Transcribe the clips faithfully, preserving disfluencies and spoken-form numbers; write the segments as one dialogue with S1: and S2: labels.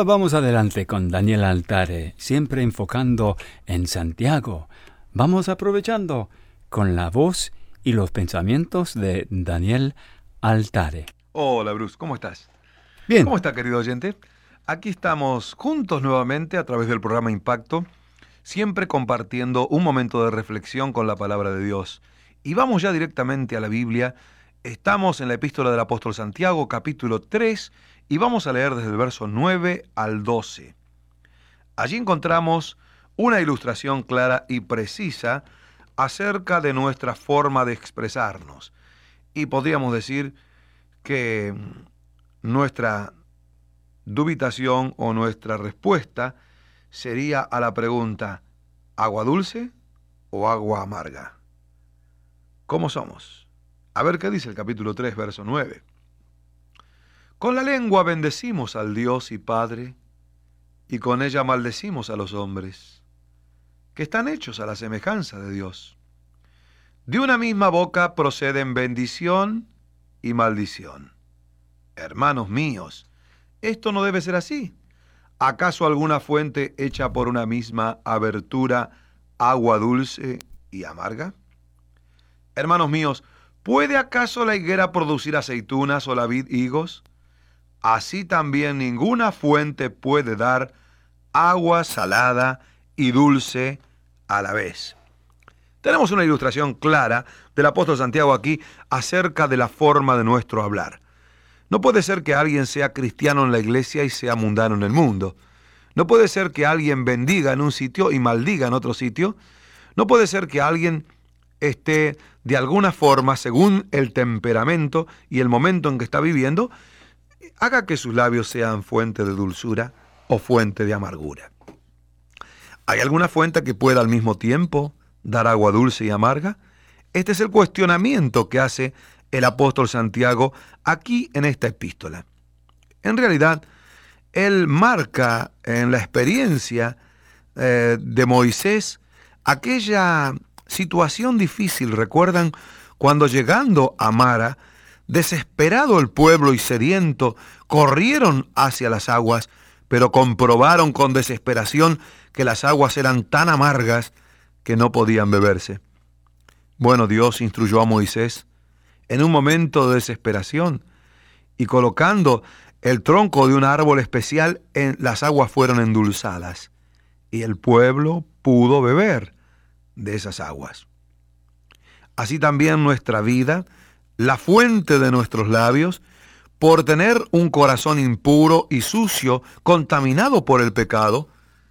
S1: Ahora vamos adelante con Daniel Altare, siempre enfocando en Santiago. Vamos aprovechando con la voz y los pensamientos de Daniel Altare.
S2: Hola Bruce, ¿cómo estás?
S1: Bien.
S2: ¿Cómo está, querido oyente? Aquí estamos juntos nuevamente a través del programa Impacto, siempre compartiendo un momento de reflexión con la palabra de Dios. Y vamos ya directamente a la Biblia. Estamos en la epístola del apóstol Santiago, capítulo tres, y vamos a leer desde el verso nueve al doce. Allí encontramos una ilustración clara y precisa acerca de nuestra forma de expresarnos. Y podríamos decir que nuestra dubitación o nuestra respuesta sería a la pregunta: ¿agua dulce o agua amarga? ¿Cómo somos? A ver qué dice el capítulo tres, verso nueve. Con la lengua bendecimos al Dios y Padre, y con ella maldecimos a los hombres, que están hechos a la semejanza de Dios. De una misma boca proceden bendición y maldición. Hermanos míos, esto no debe ser así. ¿Acaso alguna fuente hecha por una misma abertura agua dulce y amarga? Hermanos míos, ¿puede acaso la higuera producir aceitunas o la vid higos? Así también ninguna fuente puede dar agua salada y dulce a la vez. Tenemos una ilustración clara del apóstol Santiago aquí acerca de la forma de nuestro hablar. No puede ser que alguien sea cristiano en la iglesia y sea mundano en el mundo. No puede ser que alguien bendiga en un sitio y maldiga en otro sitio. No puede ser que alguien esté de alguna forma, según el temperamento y el momento en que está viviendo, haga que sus labios sean fuente de dulzura o fuente de amargura. ¿Hay alguna fuente que pueda al mismo tiempo dar agua dulce y amarga? Este es el cuestionamiento que hace el apóstol Santiago aquí en esta epístola. En realidad, él marca en la experiencia eh, de Moisés aquella situación difícil. ¿Recuerdan cuando llegando a Mara, desesperado el pueblo y sediento, corrieron hacia las aguas, pero comprobaron con desesperación que las aguas eran tan amargas que no podían beberse? Bueno, Dios instruyó a Moisés en un momento de desesperación, y colocando el tronco de un árbol especial, en, las aguas fueron endulzadas, y el pueblo pudo beber de esas aguas. Así también nuestra vida, la fuente de nuestros labios, por tener un corazón impuro y sucio, contaminado por el pecado,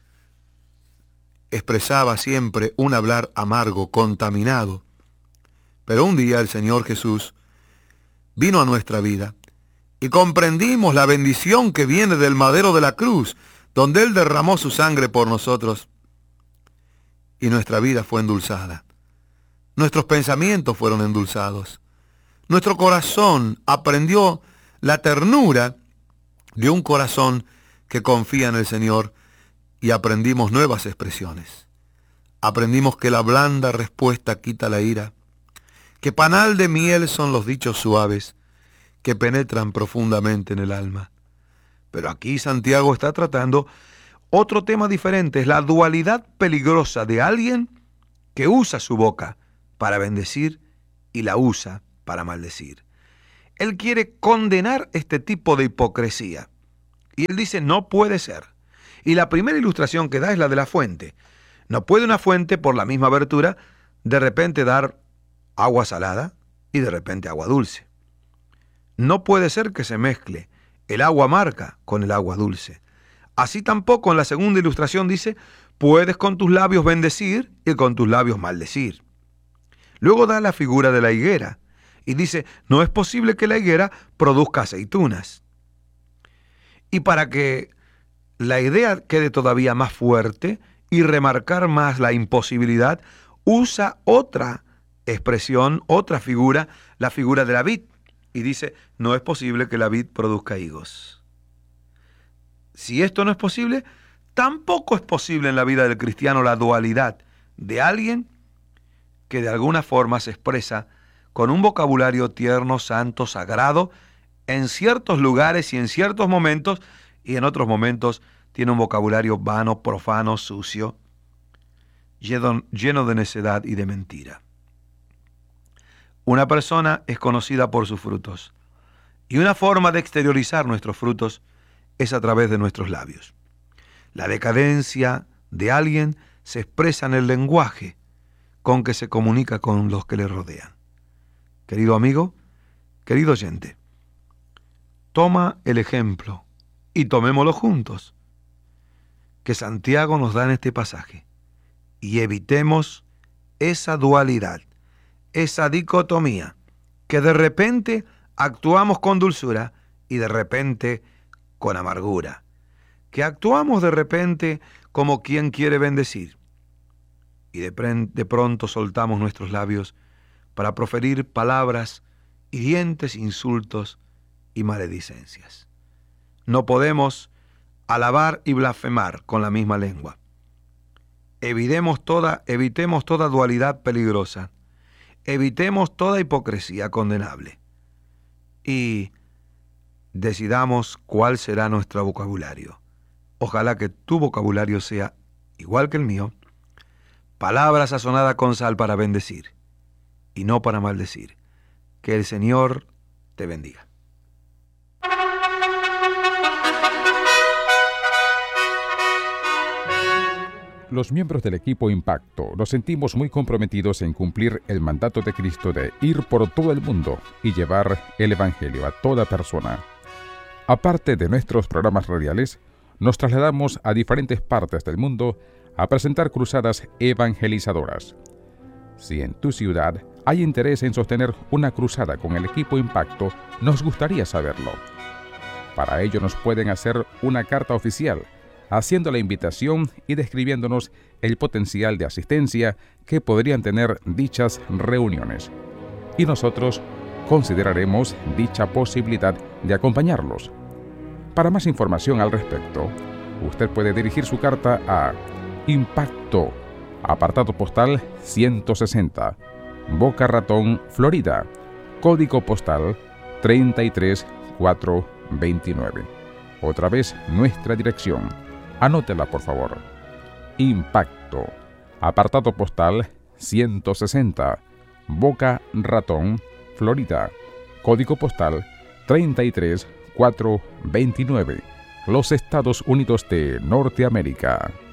S2: expresaba siempre un hablar amargo, contaminado. Pero un día el Señor Jesús vino a nuestra vida y comprendimos la bendición que viene del madero de la cruz, donde Él derramó su sangre por nosotros, y nuestra vida fue endulzada. Nuestros pensamientos fueron endulzados. Nuestro corazón aprendió la ternura de un corazón que confía en el Señor, y aprendimos nuevas expresiones. Aprendimos que la blanda respuesta quita la ira, que panal de miel son los dichos suaves, que penetran profundamente en el alma. Pero aquí Santiago está tratando otro tema diferente, es la dualidad peligrosa de alguien que usa su boca para bendecir y la usa para maldecir. Él quiere condenar este tipo de hipocresía, y él dice: no puede ser. Y la primera ilustración que da es la de la fuente. No puede una fuente, por la misma abertura, de repente dar agua salada y de repente agua dulce. No puede ser que se mezcle el agua amarga con el agua dulce. Así tampoco en la segunda ilustración dice: puedes con tus labios bendecir y con tus labios maldecir. Luego da la figura de la higuera y dice: no es posible que la higuera produzca aceitunas. Y para que la idea quede todavía más fuerte y remarcar más la imposibilidad, usa otra expresión, otra figura, la figura de la vid, y dice: no es posible que la vid produzca higos. Si esto no es posible, tampoco es posible en la vida del cristiano la dualidad de alguien que de alguna forma se expresa con un vocabulario tierno, santo, sagrado, en ciertos lugares y en ciertos momentos, y en otros momentos tiene un vocabulario vano, profano, sucio, lleno, lleno de necedad y de mentira. Una persona es conocida por sus frutos, y una forma de exteriorizar nuestros frutos es a través de nuestros labios. La decadencia de alguien se expresa en el lenguaje con que se comunica con los que le rodean. Querido amigo, querido oyente, toma el ejemplo y tomémoslo juntos que Santiago nos da en este pasaje y evitemos esa dualidad, esa dicotomía, que de repente actuamos con dulzura y de repente con amargura, que actuamos de repente como quien quiere bendecir y de, pre- de pronto soltamos nuestros labios para proferir palabras, hirientes insultos y maledicencias. No podemos alabar y blasfemar con la misma lengua. Evitemos toda, evitemos toda dualidad peligrosa. Evitemos toda hipocresía condenable. Y decidamos cuál será nuestro vocabulario. Ojalá que tu vocabulario sea igual que el mío. Palabra sazonada con sal para bendecir y no para maldecir. Que el Señor te bendiga.
S3: Los miembros del equipo Impacto nos sentimos muy comprometidos en cumplir el mandato de Cristo de ir por todo el mundo y llevar el Evangelio a toda persona. Aparte de nuestros programas radiales, nos trasladamos a diferentes partes del mundo a presentar cruzadas evangelizadoras. Si en tu ciudad hay interés en sostener una cruzada con el equipo Impacto, nos gustaría saberlo. Para ello nos pueden hacer una carta oficial haciendo la invitación y describiéndonos el potencial de asistencia que podrían tener dichas reuniones. Y nosotros consideraremos dicha posibilidad de acompañarlos. Para más información al respecto, usted puede dirigir su carta a Impacto, apartado postal ciento sesenta, Boca Ratón, Florida, código postal treinta y tres mil cuatrocientos veintinueve. Otra vez nuestra dirección. Anótela, por favor. Impacto, apartado postal ciento sesenta, Boca Ratón, Florida, código postal treinta y tres mil cuatrocientos veintinueve, los Estados Unidos de Norteamérica.